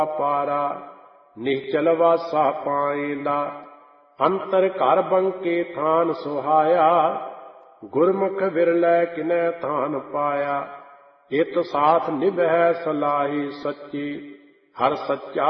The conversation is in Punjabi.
ਪਾਰਾ ਨਿਹਚਲ ਵਾਸਾ ਪਾਏਂਦਾ। ਅੰਤਰ ਘਰ ਬੰਕੇ ਥਾਨ ਸੁਹਾਇਆ ਗੁਰਮੁਖ ਵਿਰਲੇ ਕਿਨੈ ਥਾਨ ਪਾਇਆ। ਇਤ ਸਾਥ ਨਿਭੈ ਸਲਾਹੀ ਸੱਚੀ ਹਰ ਸੱਚਾ